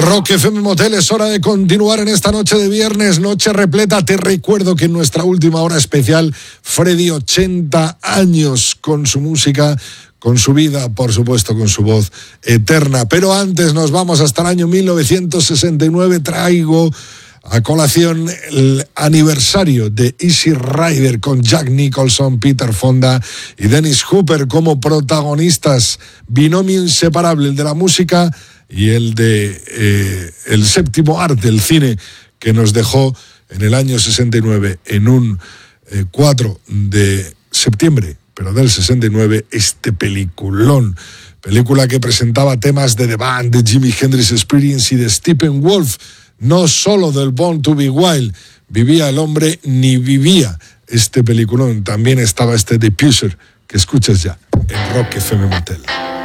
Rock FM Motel, es hora de continuar en esta noche de viernes, noche repleta. Te recuerdo que en nuestra última hora especial, Freddie, 80 años con su música, con su vida, por supuesto, con su voz eterna. Pero antes nos vamos hasta el año 1969. Traigo a colación el aniversario de Easy Rider con Jack Nicholson, Peter Fonda y Dennis Hopper como protagonistas. Binomio inseparable, el de la música y el de el séptimo arte, el cine, que nos dejó en el año 69, en un 4 de septiembre, pero del 69, este peliculón. Película que presentaba temas de The Band, de Jimi Hendrix Experience y de Steppenwolf. No solo del Born to Be Wild vivía el hombre, ni vivía este peliculón. También estaba este Diffuser, que escuchas ya en Rock FM Motel.